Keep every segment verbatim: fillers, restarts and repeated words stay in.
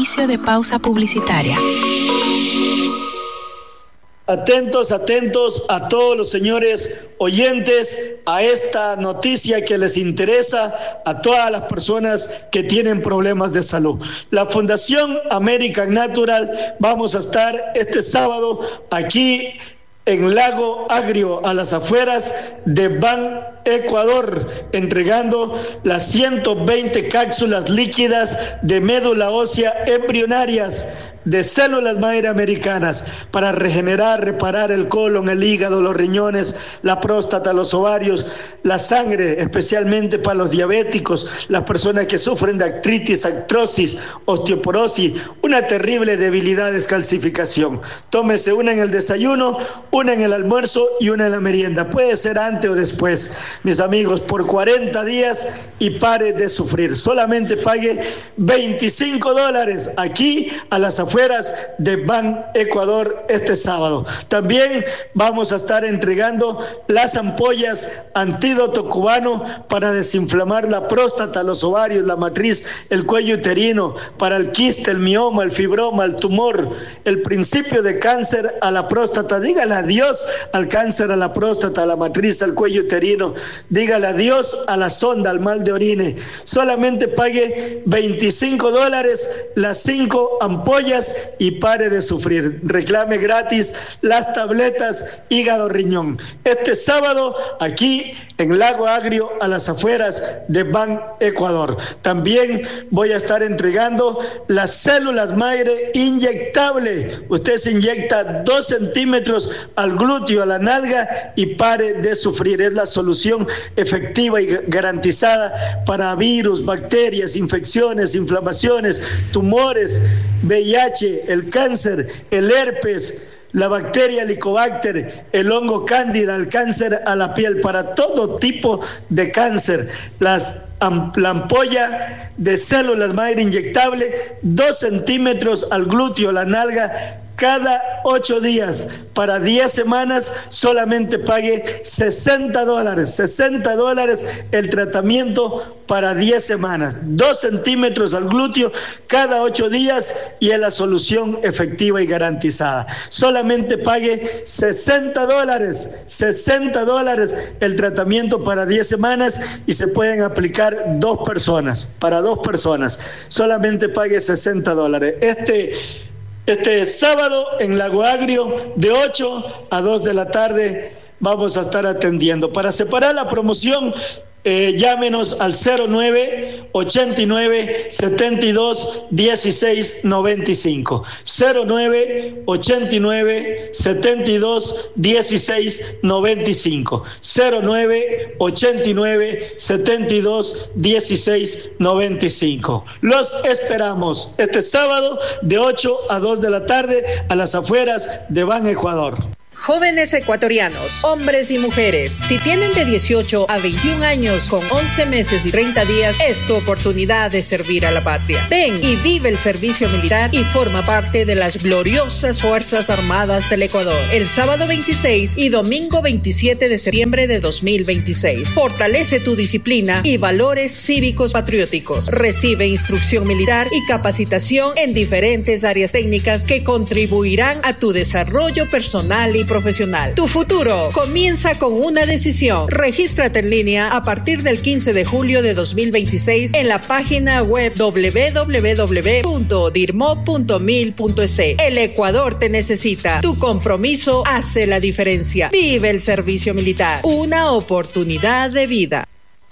Inicio de pausa publicitaria. Atentos, atentos a todos los señores oyentes a esta noticia que les interesa a todas las personas que tienen problemas de salud. La Fundación American Natural, vamos a estar este sábado aquí en Lago Agrio, a las afueras de Ban Ecuador, entregando las ciento veinte cápsulas líquidas de médula ósea embrionarias de células madre americanas para regenerar, reparar el colon, el hígado, los riñones, la próstata, los ovarios, la sangre, especialmente para los diabéticos, las personas que sufren de artritis, artrosis, osteoporosis, una terrible debilidad, descalcificación. Tómese una en el desayuno, una en el almuerzo y una en la merienda. Puede ser antes o después, mis amigos, por cuarenta días y pare de sufrir. Solamente pague veinticinco dólares aquí a las afueras de Ban Ecuador este sábado. También vamos a estar entregando las ampollas antídoto cubano para desinflamar la próstata, los ovarios, la matriz, el cuello uterino, para el quiste, el mioma, el fibroma, el tumor, el principio de cáncer a la próstata. Dígale adiós al cáncer a la próstata, a la matriz, al cuello uterino. Dígale adiós a la sonda, al mal de orine. Solamente pague veinticinco dólares las cinco ampollas y pare de sufrir. Reclame gratis las tabletas hígado riñón. Este sábado aquí en Lago Agrio, a las afueras de Ban Ecuador. También voy a estar entregando las células madre inyectable. Usted se inyecta dos centímetros al glúteo, a la nalga y pare de sufrir. Es la solución efectiva y garantizada para virus, bacterias, infecciones, inflamaciones, tumores, V I H, el cáncer, el herpes, la bacteria Helicobacter, el hongo cándida, el cáncer a la piel, para todo tipo de cáncer. Las, la ampolla de células madre inyectable, dos centímetros al glúteo, la nalga, cada ocho días, para diez semanas, solamente pague sesenta dólares, sesenta dólares el tratamiento para diez semanas, dos centímetros al glúteo cada ocho días y es la solución efectiva y garantizada. Solamente pague sesenta dólares, sesenta dólares el tratamiento para diez semanas y se pueden aplicar dos personas, para dos personas, solamente pague sesenta dólares. Este Este sábado en Lago Agrio, de ocho a dos de la tarde, vamos a estar atendiendo. Para separar la promoción, eh, llámenos al cero nueve ochenta y nueve setenta y dos dieciséis noventa y cinco. cero nueve ochenta y nueve setenta y dos dieciséis noventa y cinco. cero nueve ochenta y nueve setenta y dos dieciséis noventa y cinco. Los esperamos este sábado de ocho a dos de la tarde a las afueras de Ban Ecuador. Jóvenes ecuatorianos, hombres y mujeres, si tienen de dieciocho a veintiún años con once meses y treinta días, es tu oportunidad de servir a la patria. Ven y vive el servicio militar y forma parte de las gloriosas Fuerzas Armadas del Ecuador. El sábado veintiséis y domingo veintisiete de septiembre de dos mil veintiséis. Fortalece tu disciplina y valores cívicos patrióticos. Recibe instrucción militar y capacitación en diferentes áreas técnicas que contribuirán a tu desarrollo personal y profesional. Tu futuro comienza con una decisión. Regístrate en línea a partir del quince de julio de dos mil veintiséis en la página web doble u doble u doble u punto dirmo punto mil punto es. El Ecuador te necesita. Tu compromiso hace la diferencia. Vive el servicio militar. Una oportunidad de vida.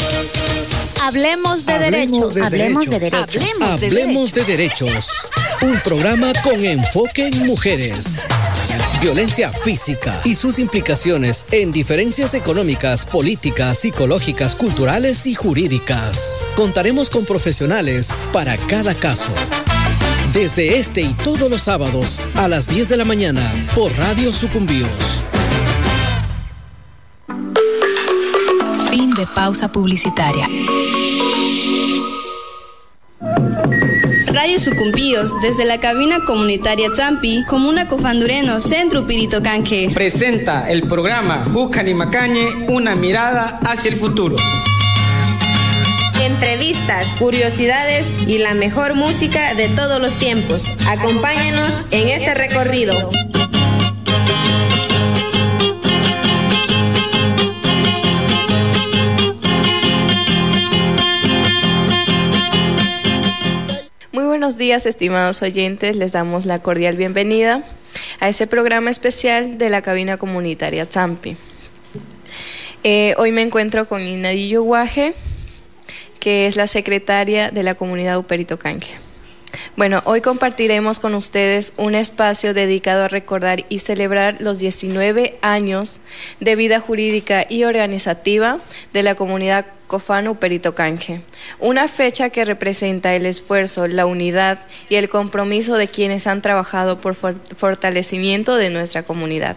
Hablemos de Hablemos derechos. de Hablemos de derechos. derechos. Hablemos de Hablemos de derechos. Un programa con enfoque en mujeres. Violencia física y sus implicaciones en diferencias económicas, políticas, psicológicas, culturales y jurídicas. Contaremos con profesionales para cada caso. Desde este y todos los sábados a las diez de la mañana por Radio Sucumbíos. Fin de pausa publicitaria. Radio Sucumbíos, desde la cabina comunitaria Champi, Comuna Cofandureno, Centro Pirito Canje. Presenta el programa Jucani Macañe, una mirada hacia el futuro. entrevistas, curiosidades y la mejor música de todos los tiempos. Acompáñanos en este recorrido. Muy buenos días, estimados oyentes. Les damos la cordial bienvenida a ese programa especial de la cabina comunitaria Zampi. Eh, hoy me encuentro con Inadillo Guaje, que es la secretaria de la comunidad Uperito Canque. Bueno, hoy compartiremos con ustedes un espacio dedicado a recordar y celebrar los diecinueve años de vida jurídica y organizativa de la comunidad Cofán Uperito Canque, una fecha que representa el esfuerzo, la unidad y el compromiso de quienes han trabajado por fortalecimiento de nuestra comunidad.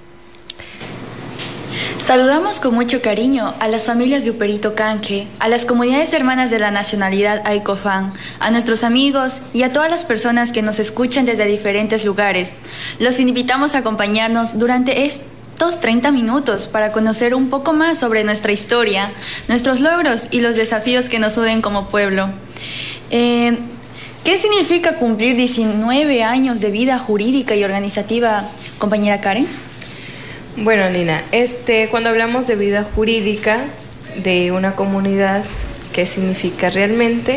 Saludamos con mucho cariño a las familias de Uperito Canque, a las comunidades hermanas de la nacionalidad Aicofán, a nuestros amigos y a todas las personas que nos escuchan desde diferentes lugares. Los invitamos a acompañarnos durante estos treinta minutos para conocer un poco más sobre nuestra historia, nuestros logros y los desafíos que nos unen como pueblo. Eh, ¿Qué significa cumplir diecinueve años de vida jurídica y organizativa, compañera Karen? Bueno, Nina, este, cuando hablamos de vida jurídica de una comunidad, ¿qué significa realmente?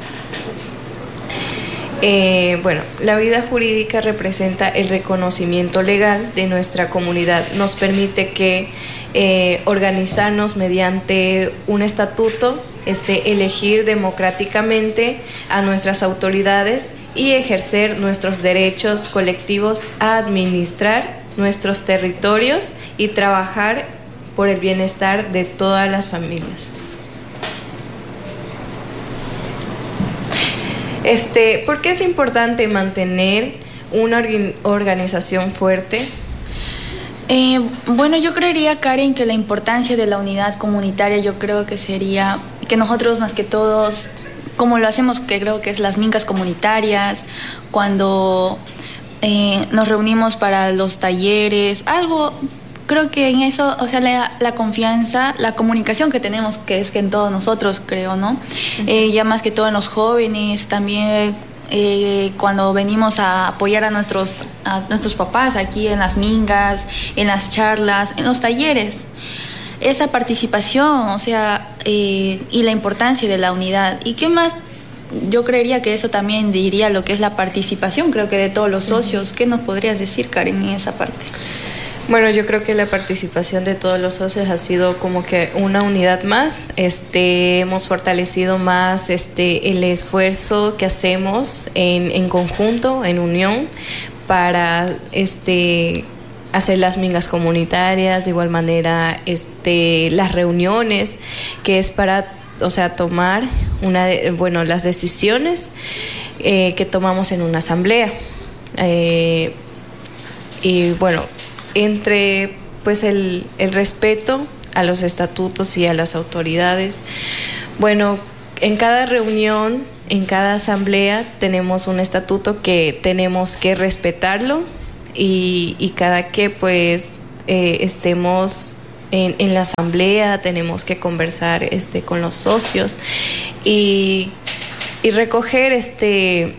Eh, bueno, la vida jurídica representa el reconocimiento legal de nuestra comunidad. Nos permite que eh, organizarnos mediante un estatuto, este, elegir democráticamente a nuestras autoridades y ejercer nuestros derechos colectivos a administrar nuestros territorios y trabajar por el bienestar de todas las familias. Este, ¿por qué es importante mantener una organización fuerte? Eh, bueno, yo creería, Karen, que la importancia de la unidad comunitaria, yo creo que sería que nosotros más que todos, como lo hacemos, que creo que es las mincas comunitarias, cuando Eh, nos reunimos para los talleres, algo, creo que en eso, o sea, la, la confianza, la comunicación que tenemos, que es que en todos nosotros, creo, ¿no? Uh-huh. Eh, ya más que todo en los jóvenes, también eh, cuando venimos a apoyar a nuestros, a nuestros papás aquí en las mingas, en las charlas, en los talleres. Esa participación, o sea, eh, y la importancia de la unidad. ¿Y qué más? Yo creería que eso también diría lo que es la participación, creo que de todos los socios. ¿Qué nos podrías decir, Karen, en esa parte? Bueno, yo creo que la participación de todos los socios ha sido como que una unidad más. Este, hemos fortalecido más este, el esfuerzo que hacemos en, en conjunto, en unión, para este, hacer las mingas comunitarias, de igual manera este, las reuniones, que es para, o sea, tomar una de, bueno, las decisiones eh, que tomamos en una asamblea. Eh, y bueno, entre pues el, el respeto a los estatutos y a las autoridades. Bueno, en cada reunión, en cada asamblea tenemos un estatuto que tenemos que respetarlo y, y cada que pues eh, estemos En, en la asamblea tenemos que conversar este, con los socios y, y recoger este,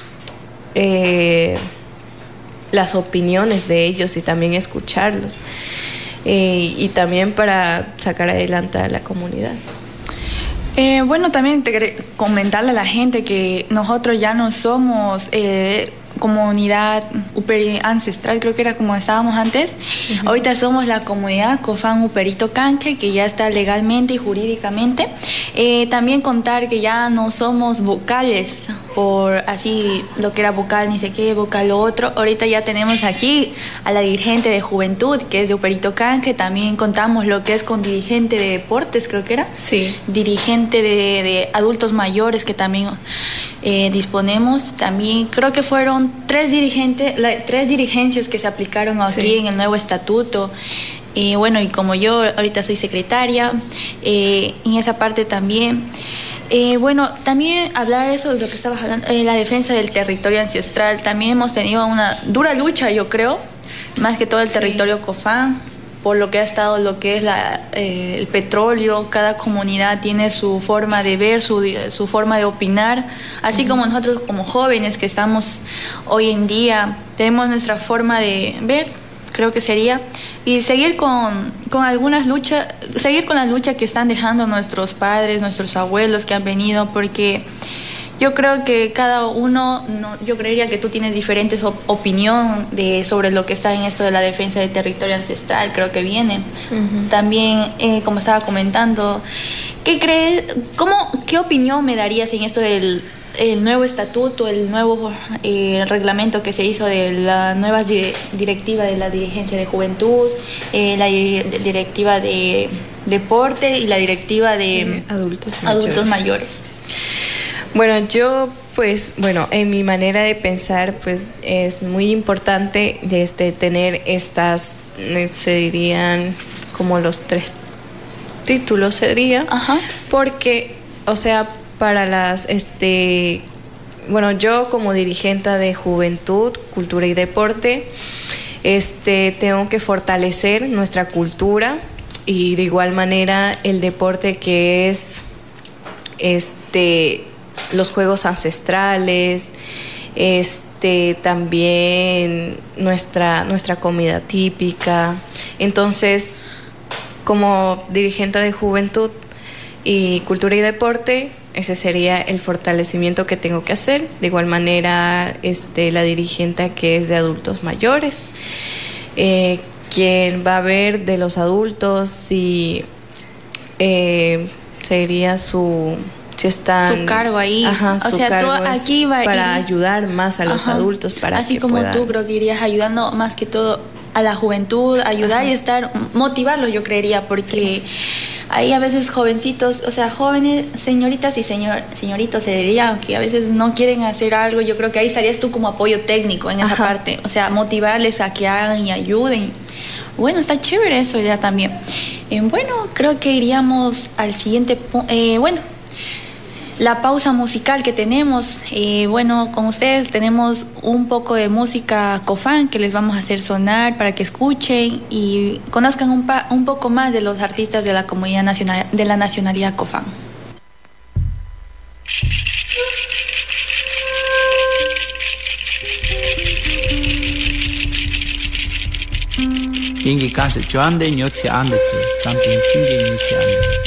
eh, las opiniones de ellos y también escucharlos eh, y también para sacar adelante a la comunidad. Eh, bueno, también te, comentarle a la gente que nosotros ya no somos eh, comunidad Uperi ancestral, creo que era como estábamos antes. Uh-huh. Ahorita somos la comunidad Cofán Uperito Canque, que ya está legalmente y jurídicamente. Eh, también contar que ya no somos vocales, por así lo que era vocal ni sé qué, vocal lo otro. Ahorita ya tenemos aquí a la dirigente de juventud, que es de Uperito Canque. También contamos lo que es con dirigente de deportes, creo que era. Sí. Dirigente de, de adultos mayores, que también eh, disponemos. También creo que fueron tres dirigentes, la, tres dirigencias que se aplicaron aquí sí. en el nuevo estatuto. Eh, bueno, y como yo ahorita soy secretaria, eh, en esa parte también. Eh, bueno, también hablar eso de lo que estabas hablando, eh, la defensa del territorio ancestral. También hemos tenido una dura lucha, yo creo, más que todo el sí. territorio Cofán. por lo que ha estado lo que es la, eh, el petróleo. Cada comunidad tiene su forma de ver, su, su forma de opinar, así uh-huh. como nosotros como jóvenes que estamos hoy en día, tenemos nuestra forma de ver, creo que sería, y seguir con, con algunas luchas, seguir con la lucha que están dejando nuestros padres, nuestros abuelos que han venido, porque yo creo que cada uno, no, yo creería que tú tienes diferentes op- opinión de, sobre lo que está en esto de la defensa del territorio ancestral, creo que viene. Uh-huh. También, eh, como estaba comentando, ¿qué crees, cómo, qué opinión me darías en esto del el nuevo estatuto, el nuevo eh, reglamento que se hizo de la nueva di- directiva de la dirigencia de juventud, eh, la di- directiva de deporte y la directiva de eh, adultos mayores. adultos mayores? Bueno, yo pues, bueno, en mi manera de pensar, pues es muy importante este, tener estas, se dirían como los tres títulos sería, Ajá. porque, o sea, para las, este, bueno, yo como dirigente de Juventud, Cultura y Deporte, este, tengo que fortalecer nuestra cultura y de igual manera el deporte que es, este, los juegos ancestrales, este, también nuestra, nuestra comida típica. Entonces, como dirigente de Juventud y Cultura y Deporte, ese sería el fortalecimiento que tengo que hacer. De igual manera, este, la dirigente que es de adultos mayores, eh, quien va a ver de los adultos y eh, sería su... Si están, su cargo ahí, ajá, o su sea, tú cargo aquí va para ir, ayudar más a los ajá, adultos para así que como puedan. Tú creo que irías ayudando más que todo a la juventud, ayudar ajá. y estar, motivarlos, yo creería, porque sí. hay a veces jovencitos, o sea, jóvenes, señoritas y señor, señoritos se diría, que a veces no quieren hacer algo. Yo creo que ahí estarías tú como apoyo técnico en esa ajá. parte, o sea, motivarles a que hagan y ayuden. Bueno, está chévere eso ya también. Eh, bueno, creo que iríamos al siguiente punto. Eh, bueno, la pausa musical que tenemos, eh, bueno, con ustedes tenemos un poco de música cofán que les vamos a hacer sonar para que escuchen y conozcan un, pa- un poco más de los artistas de la comunidad nacional, de la nacionalidad cofán. Ingi kasi juande nyote ande zi, zampi pingi nyote ande.